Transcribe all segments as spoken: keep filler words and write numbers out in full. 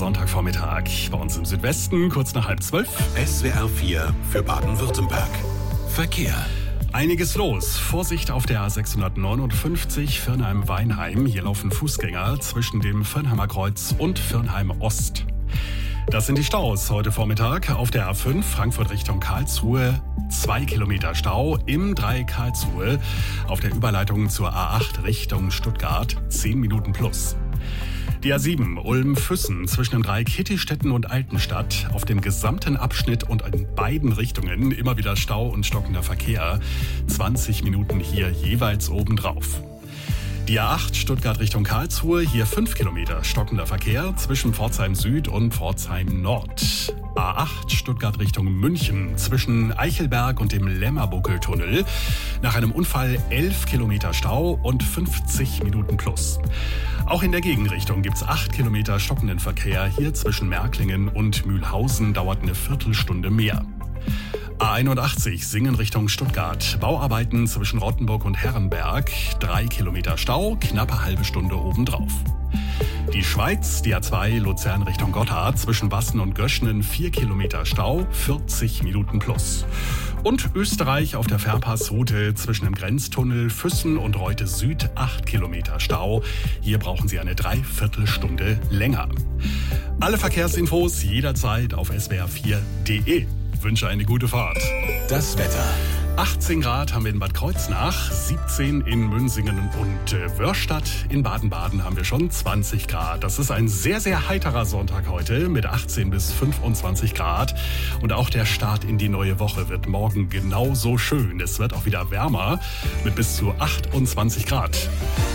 Sonntagvormittag. Bei uns im Südwesten, kurz nach halb zwölf. S W R vier für Baden-Württemberg. Verkehr. Einiges los. Vorsicht auf der A sechshundertneunundfünfzig Firnheim-Weinheim. Hier laufen Fußgänger zwischen dem Firnheimer Kreuz und Firnheim Ost. Das sind die Staus heute Vormittag auf der A fünf Frankfurt Richtung Karlsruhe. Zwei Kilometer Stau im drei Karlsruhe. Auf der Überleitung zur A acht Richtung Stuttgart zehn Minuten plus. Die A sieben Ulm-Füssen zwischen dem Dreieck Hittistetten und Altenstadt. Auf dem gesamten Abschnitt und in beiden Richtungen immer wieder Stau und stockender Verkehr. zwanzig Minuten hier jeweils obendrauf. Die A acht Stuttgart Richtung Karlsruhe, hier fünf Kilometer stockender Verkehr zwischen Pforzheim Süd und Pforzheim Nord. A acht Stuttgart Richtung München zwischen Eichelberg und dem Lämmerbuckeltunnel. Nach einem Unfall elf Kilometer Stau und fünfzig Minuten plus. Auch in der Gegenrichtung gibt es acht Kilometer stockenden Verkehr. Hier zwischen Märklingen und Mühlhausen dauert eine Viertelstunde mehr. A einundachtzig Singen Richtung Stuttgart. Bauarbeiten zwischen Rottenburg und Herrenberg. Drei Kilometer Stau, knappe halbe Stunde obendrauf. Die Schweiz, die A zwei Luzern Richtung Gotthard. Zwischen Basten und Göschnen vier Kilometer Stau, vierzig Minuten plus. Und Österreich auf der Fährpassroute zwischen dem Grenztunnel Füssen und Reute Süd acht Kilometer Stau. Hier brauchen Sie eine Dreiviertelstunde länger. Alle Verkehrsinfos jederzeit auf s w r vier punkt d e. Wünsche eine gute Fahrt. Das Wetter. achtzehn Grad haben wir in Bad Kreuznach, siebzehn in Münsingen und äh, Wörstadt. In Baden-Baden haben wir schon zwanzig Grad. Das ist ein sehr, sehr heiterer Sonntag heute mit achtzehn bis fünfundzwanzig Grad. Und auch der Start in die neue Woche wird morgen genauso schön. Es wird auch wieder wärmer mit bis zu achtundzwanzig Grad.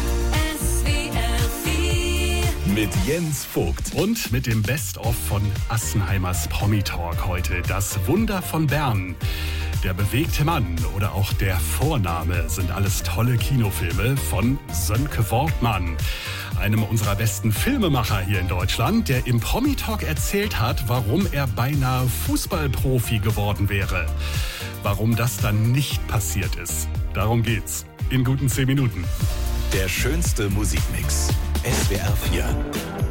Mit Jens Vogt. Und mit dem Best-of von Assenheimers Promi-Talk heute. Das Wunder von Bern. Der bewegte Mann oder auch der Vorname sind alles tolle Kinofilme von Sönke Wortmann, einem unserer besten Filmemacher hier in Deutschland, der im Promi-Talk erzählt hat, warum er beinahe Fußballprofi geworden wäre. Warum das dann nicht passiert ist. Darum geht's. In guten zehn Minuten. Der schönste Musikmix. S W R vier.